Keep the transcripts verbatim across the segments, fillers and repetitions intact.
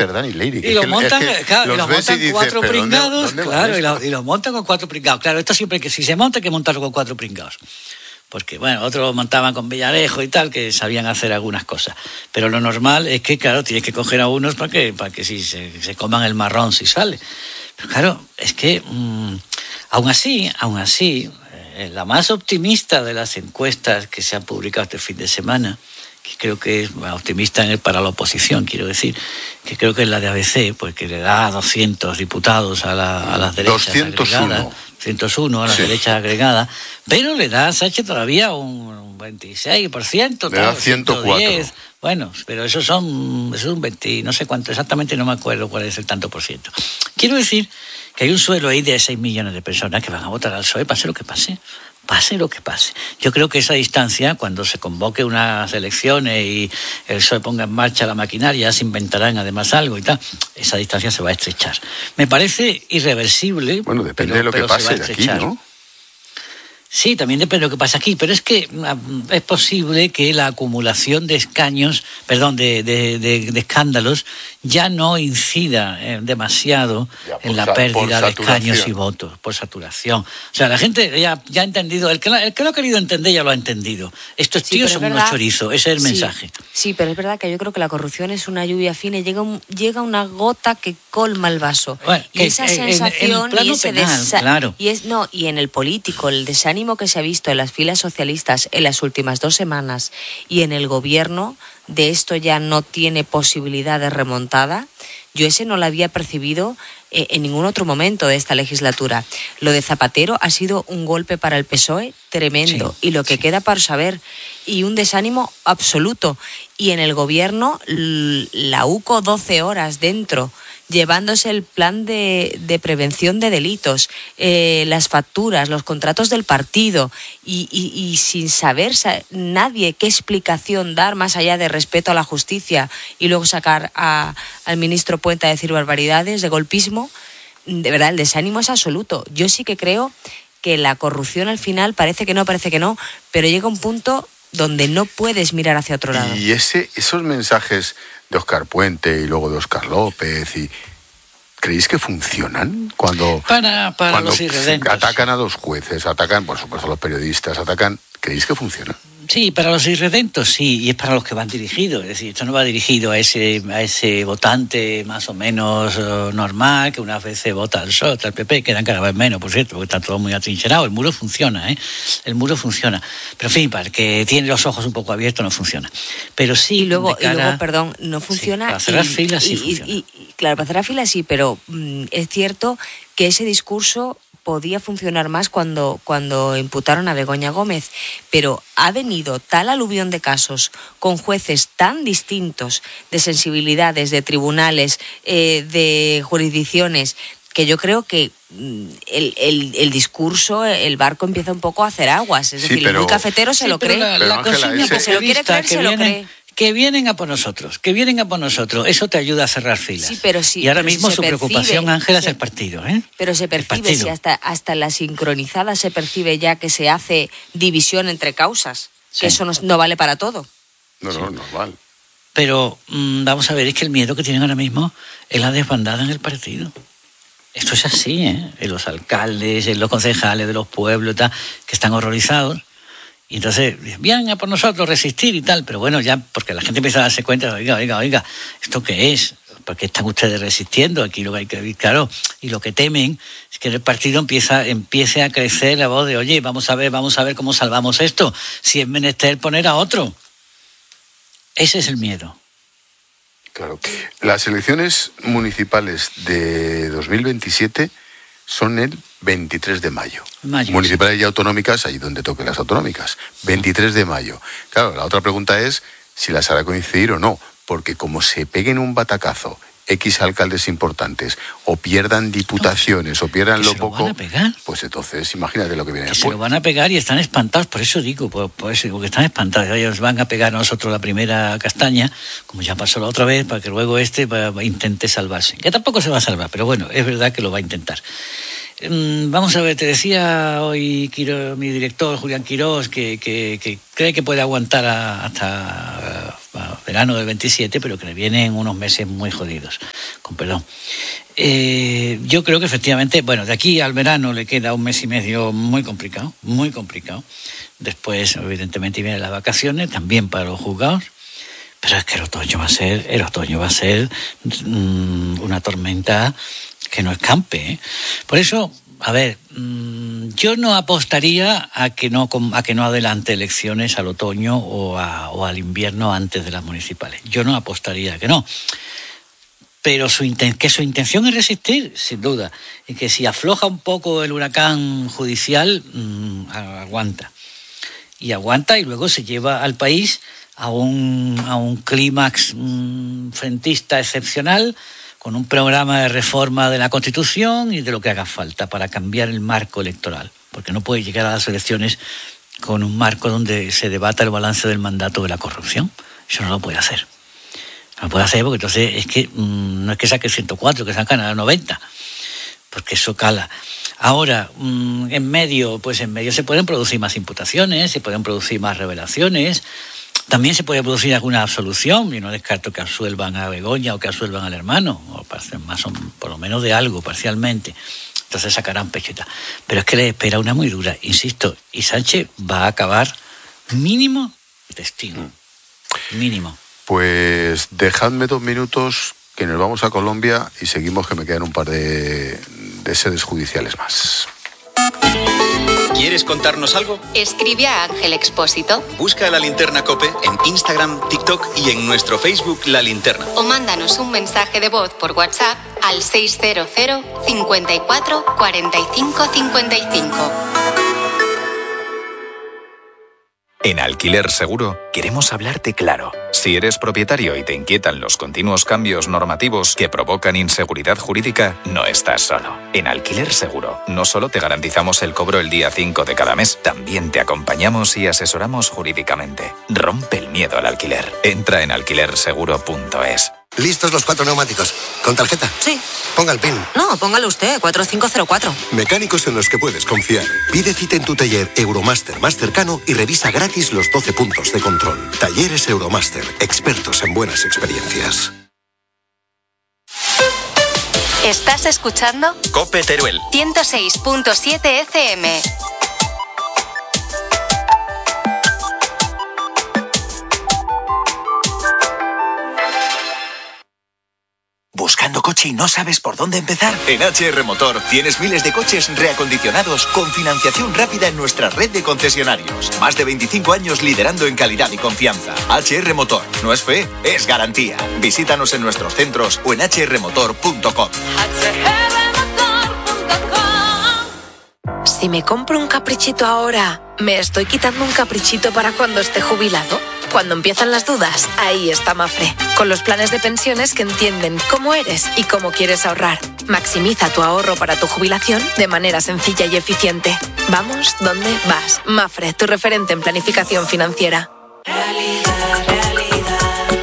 Mister Dani Leire. Y lo montan, es que claro, y los montan dices, cuatro pringados, ¿dónde, dónde claro, y lo, y lo montan con cuatro pringados. Claro, esto siempre que si se monta hay que montarlo con cuatro pringados. Porque, bueno, otros montaban con Villarejo y tal, que sabían hacer algunas cosas. Pero lo normal es que, claro, tienes que coger a unos para que, para que si se, se coman el marrón si sale. Pero claro, es que, mmm, aún así, aún así, eh, la más optimista de las encuestas que se han publicado este fin de semana, que creo que es bueno, optimista en el, para la oposición, quiero decir, que creo que es la de A B C, pues que le da doscientos diputados a, la, a las derechas doscientos uno. agregadas. doscientos uno a la sí. derecha agregada, pero le da a Sánchez todavía un veintiséis por ciento. Le da ciento cuatro. Bueno, pero eso son, eso es un veinte, no sé cuánto, exactamente no me acuerdo cuál es el tanto por ciento. Quiero decir que hay un suelo ahí de seis millones de personas que van a votar al P S O E, pase lo que pase. Pase lo que pase. Yo creo que esa distancia, cuando se convoque unas elecciones y el P S O E ponga en marcha la maquinaria, se inventarán además algo y tal, esa distancia se va a estrechar. Me parece irreversible. Bueno, depende pero, de lo que pase de aquí, ¿no? Sí, también depende de lo que pasa aquí, pero es que es posible que la acumulación de escaños, perdón, de, de, de, de escándalos, ya no incida eh, demasiado ya, en la pérdida de escaños y votos, por saturación. O sea, la gente ya, ya ha entendido, el que, el que lo ha querido entender ya lo ha entendido. Estos tíos sí, son verdad, unos chorizos, ese es el sí, mensaje. Sí, pero es verdad que yo creo que la corrupción es una lluvia fina y llega, un, llega una gota que colma el vaso. Bueno, y esa en, sensación en el y ese penal, desa- claro. y es no y en el político, el desánimo que se ha visto en las filas socialistas en las últimas dos semanas y en el gobierno, de esto ya no tiene posibilidad de remontada. Yo ese no lo había percibido eh, en ningún otro momento de esta legislatura. Lo de Zapatero ha sido un golpe para el P S O E tremendo, sí, y lo que sí. queda por saber, y un desánimo absoluto. Y en el gobierno, la U C O doce horas dentro, llevándose el plan de, de prevención de delitos, eh, las facturas, los contratos del partido, y, y, y sin saber sa- nadie qué explicación dar más allá de respeto a la justicia y luego sacar a, al ministro Puente a decir barbaridades de golpismo. De verdad, el desánimo es absoluto. Yo sí que creo que la corrupción al final parece que no, parece que no, pero llega un punto donde no puedes mirar hacia otro lado. Y ese, esos mensajes de Óscar Puente y luego de Óscar López, y ¿creéis que funcionan cuando, para, para cuando los irredentos. Atacan a los jueces, atacan, por supuesto, a los periodistas, atacan? ¿Creéis que funcionan? Sí, para los irredentos sí, y es para los que van dirigidos. Es decir, esto no va dirigido a ese a ese votante más o menos uh, normal, que unas veces vota al P S O E, al P P, quedan cada vez menos, por cierto, porque está todo muy atrincherado. El muro funciona, ¿eh? El muro funciona. Pero en fin, para el que tiene los ojos un poco abiertos no funciona. Pero sí, y luego, de cara, y luego perdón, no funciona. Sí, para cerrar y, filas sí y, funciona. Y, y, claro, para cerrar filas sí, pero mmm, es cierto que ese discurso podía funcionar más cuando, cuando imputaron a Begoña Gómez, pero ha venido tal aluvión de casos con jueces tan distintos, de sensibilidades, de tribunales, eh, de jurisdicciones, que yo creo que el, el, el discurso, el barco empieza un poco a hacer aguas. Es sí, decir, pero, el muy cafetero se sí, lo cree. La, la Ángela, consigna ese... que se lo quiere creer, que se viene, lo cree. Que vienen a por nosotros, que vienen a por nosotros. Eso te ayuda a cerrar filas. Sí, pero sí, y ahora pero mismo si su percibe, preocupación, Ángela, se, es el partido. ¿eh? Pero se percibe, si hasta, hasta la sincronizada se percibe ya que se hace división entre causas, sí. que eso no, no vale para todo. No, no, no vale. Pero mmm, vamos a ver, es que el miedo que tienen ahora mismo es la desbandada en el partido. Esto es así, ¿eh? En los alcaldes, en los concejales de los pueblos, tal, que están horrorizados. Y entonces, vienen a por nosotros resistir y tal, pero bueno, ya, porque la gente empieza a darse cuenta, oiga, oiga, oiga, ¿esto qué es? ¿Por qué están ustedes resistiendo? Aquí lo que hay que ver, claro, y lo que temen es que en el partido empieza, empiece a crecer la voz de, oye, vamos a ver, vamos a ver cómo salvamos esto, si es menester poner a otro. Ese es el miedo. Claro. Las elecciones municipales de dos mil veintisiete son el veintitrés de mayo. mayo Municipales sí. y autonómicas, ahí donde toquen las autonómicas. veintitrés de mayo. Claro, la otra pregunta es si las hará coincidir o no, porque como se peguen un batacazo X alcaldes importantes o pierdan diputaciones no, o pierdan lo poco, lo pegar. Pues entonces imagínate lo que viene que después. Se lo van a pegar y están espantados, por eso digo, por, por eso digo que están espantados. Ellos van a pegar a nosotros la primera castaña, como ya pasó la otra vez, para que luego este para, para intente salvarse. Que tampoco se va a salvar, pero bueno, es verdad que lo va a intentar. Vamos a ver, te decía hoy Quiro, mi director, Julián Quirós, que, que, que cree que puede aguantar a, hasta a, a verano del veintisiete, pero que le vienen unos meses muy jodidos, con perdón. Eh, yo creo que efectivamente, bueno, de aquí al verano le queda un mes y medio muy complicado, muy complicado. Después, evidentemente, vienen las vacaciones, también para los juzgados. Pero es que el otoño va a ser, el otoño va a ser mmm, una tormenta que no escampe, ¿eh? Por eso, a ver, mmm, yo no apostaría a que no a que no adelante elecciones al otoño o, a, o al invierno antes de las municipales. Yo no apostaría a que no. Pero su inten- que su intención es resistir, sin duda. Y que si afloja un poco el huracán judicial, mmm, aguanta. Y aguanta y luego se lleva al país a un, a un clímax mmm, frentista excepcional, con un programa de reforma de la Constitución y de lo que haga falta para cambiar el marco electoral. Porque no puede llegar a las elecciones con un marco donde se debata el balance del mandato de la corrupción. Eso no lo puede hacer. No lo puede hacer porque entonces es que mmm, no es que saque ciento cuatro, que sacan a noventa, porque eso cala. Ahora, mmm, en medio, pues en medio se pueden producir más imputaciones, se pueden producir más revelaciones. También se puede producir alguna absolución, y no descarto que absuelvan a Begoña o que absuelvan al hermano, o más o, por lo menos de algo, parcialmente. Entonces sacarán pecheta. Pero es que le espera una muy dura, insisto, y Sánchez va a acabar mínimo destino. Mínimo. Pues dejadme dos minutos, que nos vamos a Colombia y seguimos, que me quedan un par de, de sedes judiciales más. ¿Quieres contarnos algo? Escribe a Ángel Expósito. Busca La Linterna COPE en Instagram, TikTok y en nuestro Facebook La Linterna. O mándanos un mensaje de voz por WhatsApp al seis cero cero, cincuenta y cuatro, cuarenta y cinco, cincuenta y cinco. En Alquiler Seguro queremos hablarte claro. Si eres propietario y te inquietan los continuos cambios normativos que provocan inseguridad jurídica, no estás solo. En Alquiler Seguro no solo te garantizamos el cobro el día cinco de cada mes, también te acompañamos y asesoramos jurídicamente. Rompe el miedo al alquiler. Entra en alquiler seguro punto es. ¿Listos los cuatro neumáticos? ¿Con tarjeta? Sí. Ponga el PIN. No, póngalo usted, cuatro cinco cero cuatro. Mecánicos en los que puedes confiar. Pide cita en tu taller Euromaster más cercano y revisa gratis los doce puntos de control. Talleres Euromaster, expertos en buenas experiencias. ¿Estás escuchando? COPE Teruel. ciento seis punto siete F M. ¿Buscando coche y no sabes por dónde empezar? En H R Motor tienes miles de coches reacondicionados con financiación rápida en nuestra red de concesionarios. Más de veinticinco años liderando en calidad y confianza. H R Motor. No es fe, es garantía. Visítanos en nuestros centros o en h r motor punto com. Si me compro un caprichito ahora, ¿me estoy quitando un caprichito para cuando esté jubilado? Cuando empiezan las dudas, ahí está Mafre, con los planes de pensiones que entienden cómo eres y cómo quieres ahorrar. Maximiza tu ahorro para tu jubilación de manera sencilla y eficiente. Vamos, ¿dónde vas? Mafre, tu referente en planificación financiera. Realidad, realidad.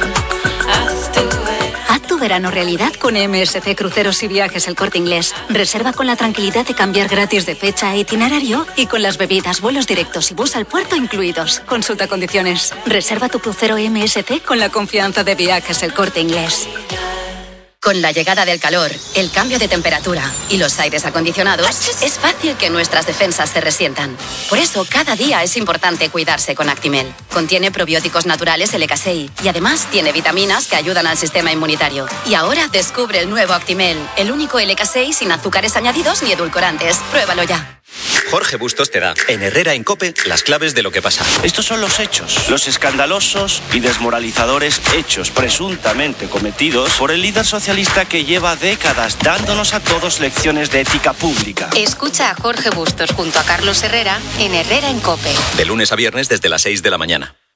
Haz tu verano realidad con M S C Cruceros y Viajes El Corte Inglés. Reserva con la tranquilidad de cambiar gratis de fecha e itinerario y con las bebidas, vuelos directos y bus al puerto incluidos. Consulta condiciones. Reserva tu crucero M S C con la confianza de Viajes El Corte Inglés. Con la llegada del calor, el cambio de temperatura y los aires acondicionados, es fácil que nuestras defensas se resientan. Por eso, cada día es importante cuidarse con Actimel. Contiene probióticos naturales L K seis y además tiene vitaminas que ayudan al sistema inmunitario. Y ahora descubre el nuevo Actimel, el único L K seis sin azúcares añadidos ni edulcorantes. Pruébalo ya. Jorge Bustos te da, en Herrera en COPE, las claves de lo que pasa. Estos son los hechos, los escandalosos y desmoralizadores hechos presuntamente cometidos por el líder socialista que lleva décadas dándonos a todos lecciones de ética pública. Escucha a Jorge Bustos junto a Carlos Herrera en Herrera en COPE. De lunes a viernes desde las seis de la mañana.